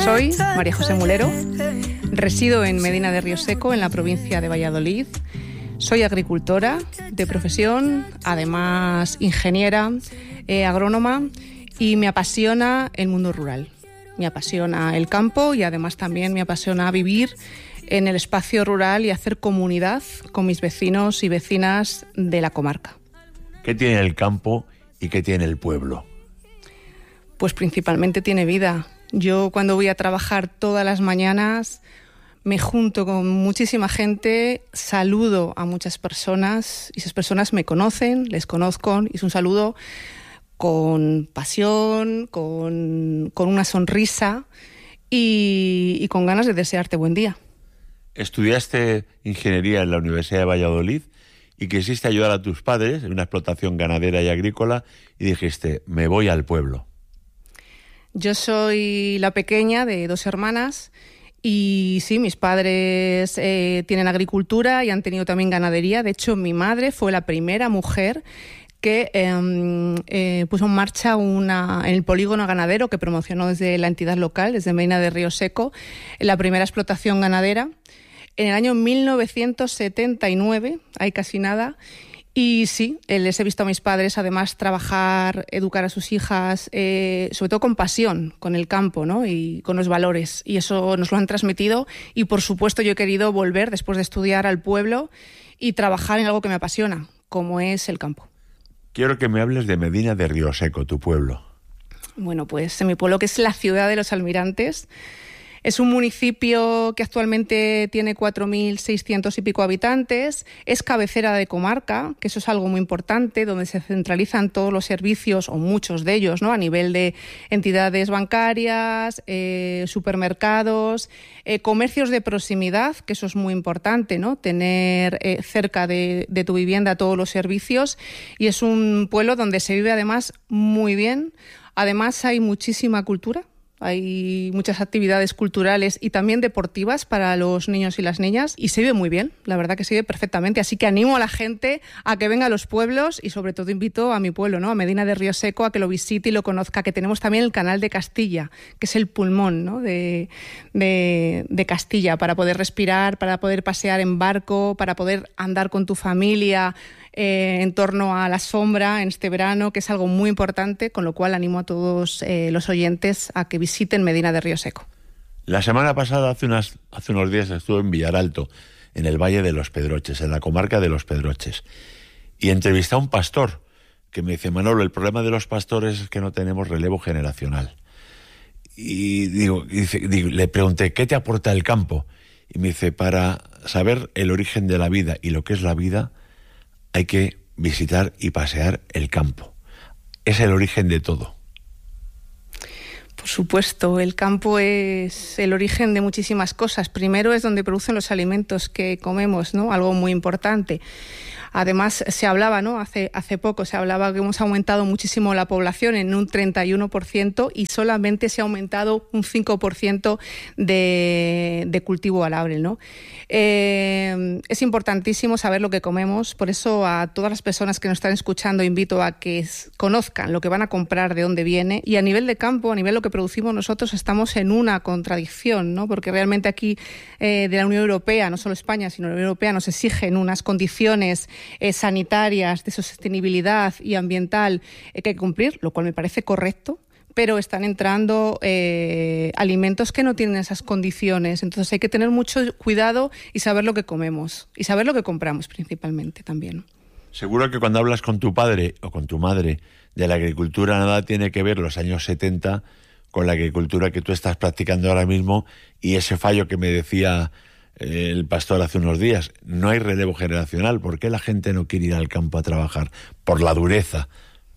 Soy María José Mulero, resido en Medina de Rioseco, en la provincia de Valladolid. Soy agricultora de profesión, además ingeniera, agrónoma, y me apasiona el mundo rural. Me apasiona el campo y además también me apasiona vivir en el espacio rural y hacer comunidad con mis vecinos y vecinas de la comarca. ¿Qué tiene el campo y qué tiene el pueblo? Pues principalmente tiene vida. Yo cuando voy a trabajar todas las mañanas me junto con muchísima gente, saludo a muchas personas y esas personas me conocen, les conozco y es un saludo con pasión, con una sonrisa y con ganas de desearte buen día. Estudiaste ingeniería en la Universidad de Valladolid y quisiste ayudar a tus padres en una explotación ganadera y agrícola y dijiste, me voy al pueblo. Yo soy la pequeña de 2 hermanas y sí, mis padres tienen agricultura y han tenido también ganadería. De hecho, mi madre fue la primera mujer que puso en marcha en el polígono ganadero que promocionó desde la entidad local, desde Medina de Rioseco, la primera explotación ganadera en el año 1979, hay casi nada. Y sí, les he visto a mis padres además trabajar, educar a sus hijas, sobre todo con pasión, con el campo, ¿no? Y con los valores. Y eso nos lo han transmitido. Y por supuesto yo he querido volver después de estudiar al pueblo y trabajar en algo que me apasiona, como es el campo. Quiero que me hables de Medina de Rioseco, tu pueblo. Bueno, pues en mi pueblo, que es la ciudad de los Almirantes. Es un municipio que actualmente tiene 4.600 y pico habitantes, es cabecera de comarca, que eso es algo muy importante, donde se centralizan todos los servicios, o muchos de ellos, ¿no? A nivel de entidades bancarias, supermercados, comercios de proximidad, que eso es muy importante, ¿no? Tener cerca de tu vivienda todos los servicios, y es un pueblo donde se vive además muy bien. Además hay muchísima cultura. Hay muchas actividades culturales y también deportivas para los niños y las niñas y se vive muy bien, la verdad que se vive perfectamente. Así que animo a la gente a que venga a los pueblos y sobre todo invito a mi pueblo, ¿no? A Medina de Rioseco, a que lo visite y lo conozca, que tenemos también el Canal de Castilla, que es el pulmón, ¿no? de Castilla, para poder respirar, para poder pasear en barco, para poder andar con tu familia en torno a la sombra en este verano, que es algo muy importante, con lo cual animo a todos los oyentes a que visiten Medina de Rioseco. La semana pasada, hace unos días, estuve en Villaralto, en el Valle de los Pedroches, en la comarca de los Pedroches, y entrevisté a un pastor que me dice, Manolo, el problema de los pastores es que no tenemos relevo generacional. Y le pregunté, ¿qué te aporta el campo? Y me dice, para saber el origen de la vida y lo que es la vida, hay que visitar y pasear el campo. Es el origen de todo. Por supuesto, el campo es el origen de muchísimas cosas. Primero es donde producen los alimentos que comemos, ¿no? Algo muy importante. Además, se hablaba, ¿no? Hace poco se hablaba que hemos aumentado muchísimo la población en un 31% y solamente se ha aumentado un 5% de cultivo arable, ¿no? Es importantísimo saber lo que comemos, por eso a todas las personas que nos están escuchando invito a que conozcan lo que van a comprar, de dónde viene, y a nivel de campo, a nivel de lo que producimos nosotros, estamos en una contradicción, ¿no? Porque realmente aquí de la Unión Europea, no solo España, sino la Unión Europea, nos exigen unas condiciones sanitarias, de sostenibilidad y ambiental que hay que cumplir, lo cual me parece correcto, pero están entrando alimentos que no tienen esas condiciones. Entonces hay que tener mucho cuidado y saber lo que comemos y saber lo que compramos principalmente también. Seguro que cuando hablas con tu padre o con tu madre de la agricultura, nada tiene que ver los años 70 con la agricultura que tú estás practicando ahora mismo y ese fallo que me decía el pastor hace unos días. No hay relevo generacional. ¿Por qué la gente no quiere ir al campo a trabajar? Por la dureza.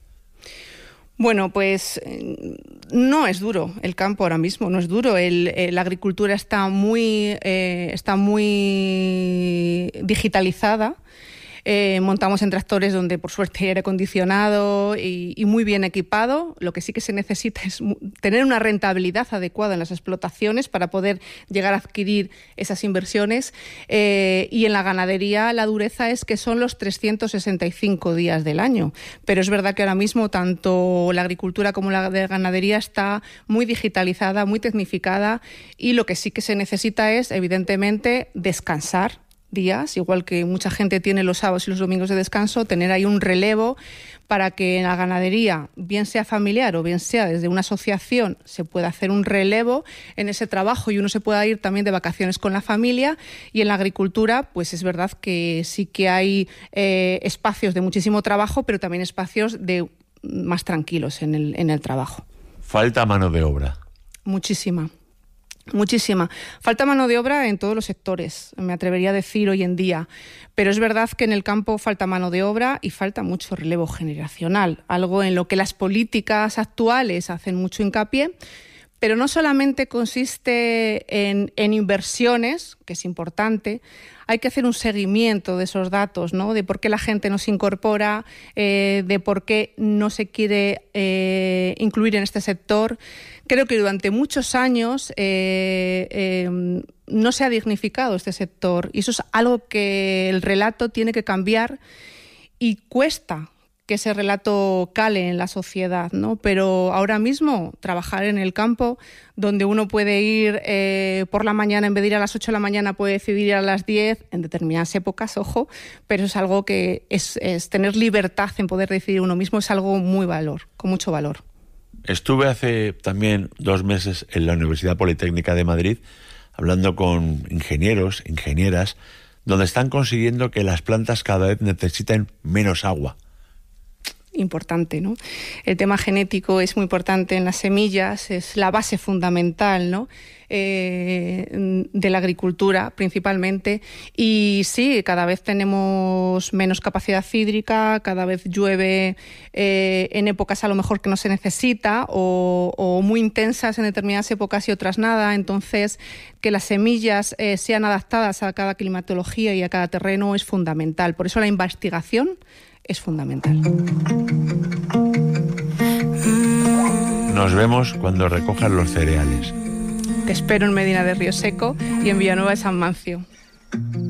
Bueno, pues no es duro el campo ahora mismo, no es duro. La agricultura está muy digitalizada. Montamos en tractores donde por suerte hay aire acondicionado y muy bien equipado. Lo que sí que se necesita es tener una rentabilidad adecuada en las explotaciones para poder llegar a adquirir esas inversiones. Y en la ganadería la dureza es que son los 365 días del año. Pero es verdad que ahora mismo tanto la agricultura como la ganadería está muy digitalizada, muy tecnificada, y lo que sí que se necesita es, evidentemente, descansar días, igual que mucha gente tiene los sábados y los domingos de descanso, tener ahí un relevo para que en la ganadería, bien sea familiar o bien sea desde una asociación, se pueda hacer un relevo en ese trabajo y uno se pueda ir también de vacaciones con la familia. Y en la agricultura, pues es verdad que sí que hay espacios de muchísimo trabajo, pero también espacios de más tranquilos en el trabajo. ¿Falta mano de obra? Muchísima. Falta mano de obra en todos los sectores, me atrevería a decir hoy en día, pero es verdad que en el campo falta mano de obra y falta mucho relevo generacional, algo en lo que las políticas actuales hacen mucho hincapié, pero no solamente consiste en inversiones, que es importante. Hay que hacer un seguimiento de esos datos, ¿no? De por qué la gente no se incorpora, de por qué no se quiere incluir en este sector. Creo que durante muchos años no se ha dignificado este sector y eso es algo que el relato tiene que cambiar y cuesta que ese relato cale en la sociedad, ¿no? Pero ahora mismo trabajar en el campo, donde uno puede ir por la mañana, en vez de ir a las 8 de la mañana, puede decidir ir a las 10, en determinadas épocas, ojo, pero es algo que es tener libertad en poder decidir uno mismo, es algo con mucho valor. Estuve hace también 2 meses en la Universidad Politécnica de Madrid hablando con ingenieros, ingenieras, donde están consiguiendo que las plantas cada vez necesiten menos agua. Importante, ¿no? El tema genético es muy importante en las semillas, es la base fundamental, ¿no? De la agricultura principalmente, y sí, cada vez tenemos menos capacidad hídrica, cada vez llueve en épocas a lo mejor que no se necesita o muy intensas en determinadas épocas y otras nada. Entonces, que las semillas sean adaptadas a cada climatología y a cada terreno es fundamental. Por eso la investigación es fundamental. Nos vemos cuando recojan los cereales. Te espero en Medina de Río Seco y en Villanueva de San Mancio.